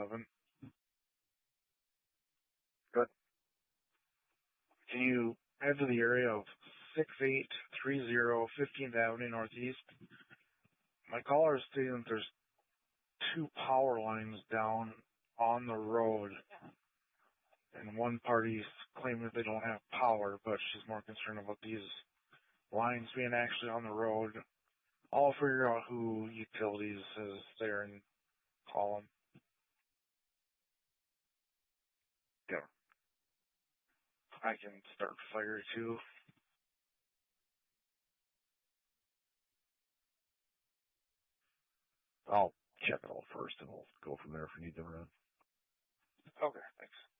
11. Good. Can you head to the area of 6830 15th Avenue Northeast? My caller is stating that there's 2 power lines down on the road, and one party's claiming that they don't have power, but she's more concerned about these lines being actually on the road. I'll figure out who utilities is there and call them. Yeah. I can start fire too. I'll check it all first, and we'll go from there if we need to run. Okay, thanks.